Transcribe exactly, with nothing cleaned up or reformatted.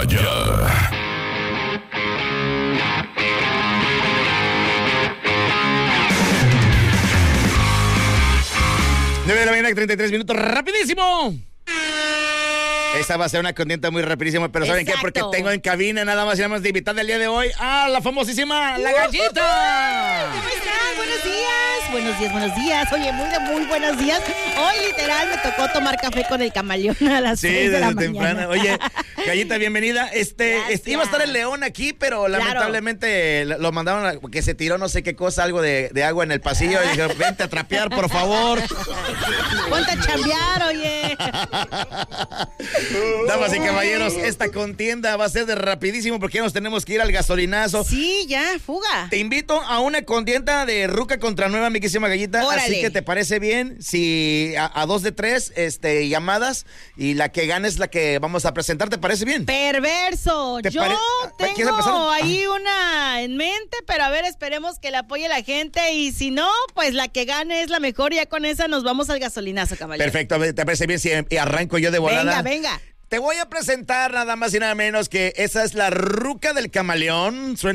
ya. nueve de la mañana, treinta y tres minutos, rapidísimo. Esa va a ser una contienda muy rapidísima, pero ¿saben Exacto. qué? Porque tengo en cabina nada más y nada más de invitada el día de hoy a la famosísima La Gallita. ¿Cómo están? Buenos días. Buenos días, buenos días. Oye, muy de muy buenos días. Hoy literal me tocó tomar café con el camaleón a las Sí, seis de la desde temprano. mañana. Oye, Gallita, bienvenida. Este, este, iba a estar el león aquí, pero Claro. lamentablemente lo lo mandaron a, que se tiró no sé qué cosa, algo de, de agua en el pasillo. Y dijeron, vente a trapear, por favor. Ponte a chambear, oye. Damas y caballeros, esta contienda va a ser de rapidísimo porque ya nos tenemos que ir al gasolinazo. Sí, ya, fuga. Te invito a una contienda de ruca contra nueva, mi querísima Gallita. Órale. Así que te parece bien si a, a dos de tres este, llamadas y la que gane es la que vamos a presentar. ¿Te parece bien? Perverso. ¿Te Yo pare- ¿Quieres tengo empezar? ahí una en mente, pero a ver, esperemos que la apoye la gente y si no, pues la que gane es la mejor y ya con esa nos vamos al gasolinazo, caballero. Perfecto, ¿te parece bien si arranco yo de volada? Venga, venga. Te voy a presentar nada más y nada menos que esa es la ruca del camaleón. Suena